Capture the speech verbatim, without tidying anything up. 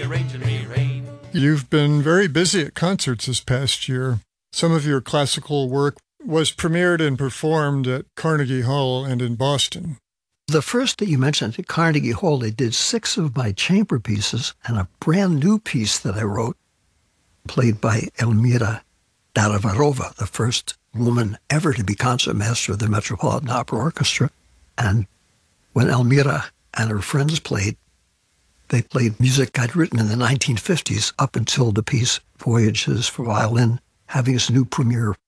rearrange and rearrange. You've been very busy at concerts this past year. Some of your classical work was premiered and performed at Carnegie Hall and in Boston. The first that you mentioned, at Carnegie Hall, they did six of my chamber pieces and a brand new piece that I wrote, played by Elmira Daravarova, the first woman ever to be concertmaster of the Metropolitan Opera Orchestra. And when Elmira and her friends played, they played music I'd written in the nineteen fifties up until the piece Voyages for Violin, having its new premiere